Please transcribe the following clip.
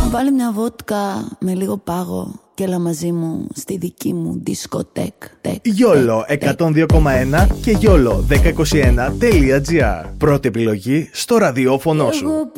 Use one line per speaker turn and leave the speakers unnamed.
Βάλε μια βότκα με λίγο πάγο και έλα μαζί μου στη δική μου δισκοτέκ.
YOLO 102,1 και YOLO 1021.gr. Πρώτη επιλογή στο ραδιόφωνο σου.